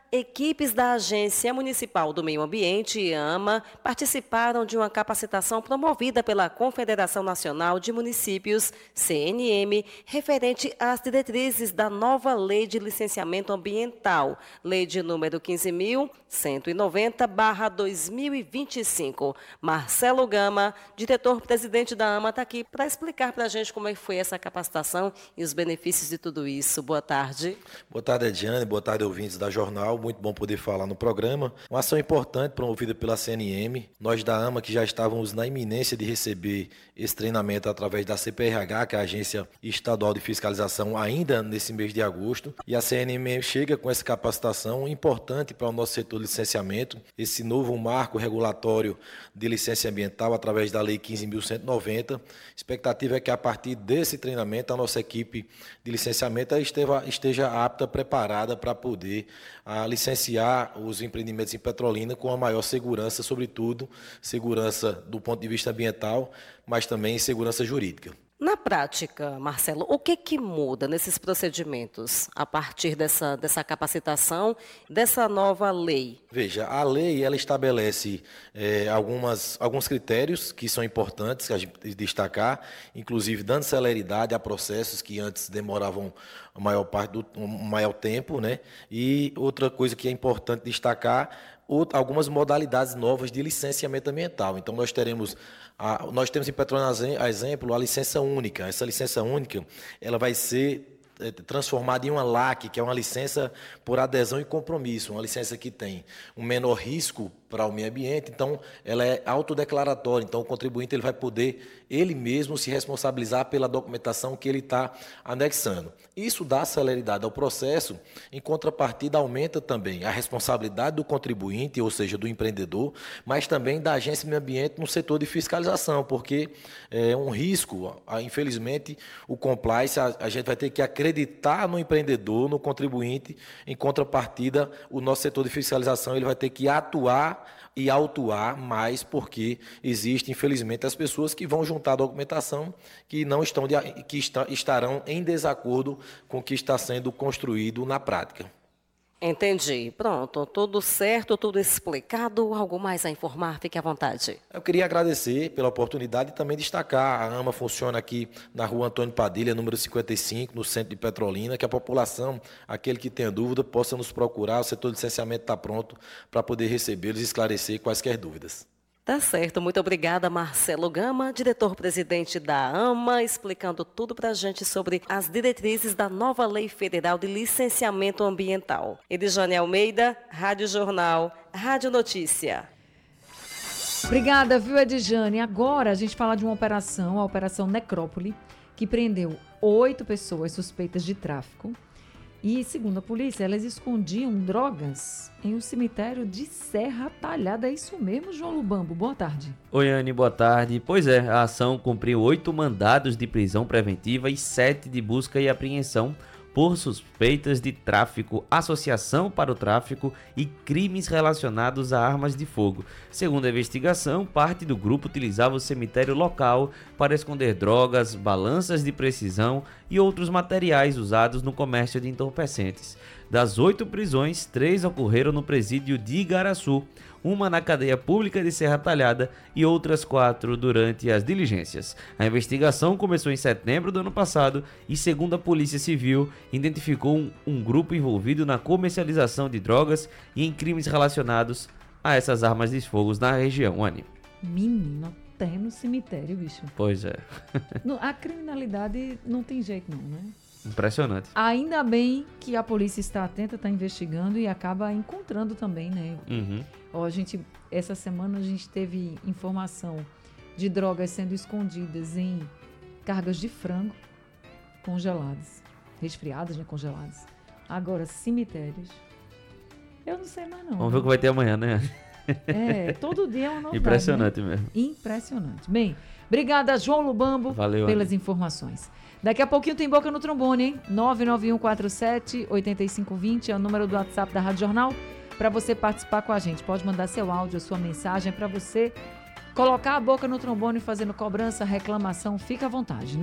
Equipes da Agência Municipal do Meio Ambiente, AMA, participaram de uma capacitação promovida pela Confederação Nacional de Municípios, CNM, referente às diretrizes da nova Lei de Licenciamento Ambiental, Lei de número 15.190/2025. Marcelo Gama, diretor-presidente da AMA, está aqui para explicar para a gente como é que foi essa capacitação e os benefícios de tudo isso. Boa tarde. Boa tarde, Ediane. Boa tarde, ouvintes da Jornal. Muito bom poder falar no programa. Uma ação importante promovida pela CNM. Nós da AMA, que já estávamos na iminência de receber esse treinamento através da CPRH, que é a Agência Estadual de Fiscalização, ainda nesse mês de agosto. E a CNM chega com essa capacitação importante para o nosso setor de licenciamento. Esse novo marco regulatório de licença ambiental através da Lei 15.190. A expectativa é que a partir desse treinamento a nossa equipe de licenciamento esteja apta, preparada para poder licenciar os empreendimentos em Petrolina com a maior segurança, sobretudo segurança do ponto de vista ambiental, mas também segurança jurídica. Na prática, Marcelo, o que muda nesses procedimentos a partir dessa capacitação, dessa nova lei? Veja, a lei ela estabelece alguns critérios que são importantes que a gente destacar, inclusive dando celeridade a processos que antes demoravam a maior parte do maior tempo, né? E outra coisa que é importante destacar, algumas modalidades novas de licenciamento ambiental. Então nós temos em Petrolina, a exemplo, a licença única. Essa licença única ela vai ser transformada em uma LAC, que é uma licença por adesão e compromisso, uma licença que tem um menor risco para o meio ambiente, então ela é autodeclaratória, então o contribuinte ele vai poder ele mesmo se responsabilizar pela documentação que ele está anexando. Isso dá celeridade ao processo, em contrapartida aumenta também a responsabilidade do contribuinte, ou seja, do empreendedor, mas também da agência de meio ambiente no setor de fiscalização, porque é um risco, infelizmente, o compliance, a gente vai ter que acreditar no empreendedor, no contribuinte, em contrapartida, o nosso setor de fiscalização ele vai ter que atuar e autuar mais, porque existe, infelizmente, as pessoas que vão juntar a documentação que estarão em desacordo com o que está sendo construído na prática. Entendi. Pronto, tudo certo, tudo explicado. Algo mais a informar? Fique à vontade. Eu queria agradecer pela oportunidade e também destacar, a AMA funciona aqui na rua Antônio Padilha, número 55, no centro de Petrolina, que a população, aquele que tenha dúvida, possa nos procurar, o setor de licenciamento está pronto para poder recebê-los e esclarecer quaisquer dúvidas. Tá certo, muito obrigada, Marcelo Gama, diretor-presidente da AMA, explicando tudo para a gente sobre as diretrizes da nova Lei Federal de Licenciamento Ambiental. Edjane Almeida, Rádio Jornal, Rádio Notícia. Obrigada, viu, Edjane? Agora a gente fala de uma operação, a Operação Necrópole, que prendeu 8 pessoas suspeitas de tráfico. E, segundo a polícia, elas escondiam drogas em um cemitério de Serra Talhada. É isso mesmo, João Lubambo? Boa tarde. Oi, Anne, boa tarde. Pois é, a ação cumpriu 8 mandados de prisão preventiva e 7 de busca e apreensão por suspeitas de tráfico, associação para o tráfico e crimes relacionados a armas de fogo. Segundo a investigação, parte do grupo utilizava o cemitério local para esconder drogas, balanças de precisão e outros materiais usados no comércio de entorpecentes. Das 8 prisões, 3 ocorreram no presídio de Igaraçu, uma na cadeia pública de Serra Talhada e outras 4 durante as diligências. A investigação começou em setembro do ano passado e, segundo a Polícia Civil, identificou um grupo envolvido na comercialização de drogas e em crimes relacionados a essas armas de fogo na região. Anny. Menino, até no cemitério, bicho. Pois é. A criminalidade não tem jeito não, né? Impressionante. Ainda bem que a polícia está atenta, está investigando e acaba encontrando também, né? Uhum. Essa semana a gente teve informação de drogas sendo escondidas em cargas de frango congeladas, resfriadas, né, congeladas. Agora, cemitérios, eu não sei mais não. Vamos ver o que vai ter amanhã, né? Todo dia é uma novidade. Impressionante, né? mesmo. Impressionante. Bem, obrigada, João Lubambo, Valeu, pelas Anny. informações. Daqui a pouquinho tem Boca no Trombone, hein? 99147-8520 é o número do WhatsApp da Rádio Jornal para você participar com a gente. Pode mandar seu áudio, a sua mensagem para você colocar a boca no trombone fazendo cobrança, reclamação, fica à vontade.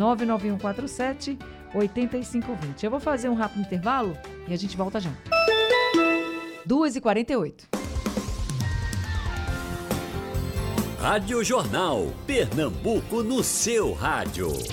99147-8520. Eu vou fazer um rápido intervalo e a gente volta já. 2h48. Rádio Jornal. Pernambuco no seu rádio.